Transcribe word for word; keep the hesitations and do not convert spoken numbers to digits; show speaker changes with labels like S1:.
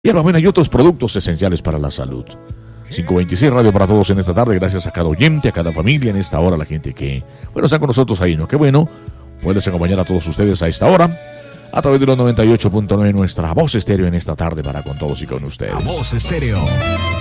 S1: hierbabuena y otros productos esenciales para la salud. cinco veintiséis Radio para todos en esta tarde, gracias a cada oyente, a cada familia en esta hora, la gente que, bueno, está con nosotros ahí, ¿no? Qué bueno, puedes acompañar a todos ustedes a esta hora, a través de los noventa y ocho punto nueve, nuestra Voz Estéreo en esta tarde para con todos y con ustedes.
S2: La Voz Estéreo.